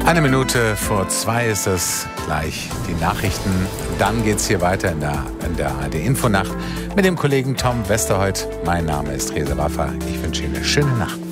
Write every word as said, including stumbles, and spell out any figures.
Eine Minute vor zwei ist es, gleich die Nachrichten. Dann geht es hier weiter in der, in der A R D-Infonacht mit dem Kollegen Tom Westerholt. Mein Name ist Reza Waffa. Ich wünsche Ihnen eine schöne Nacht.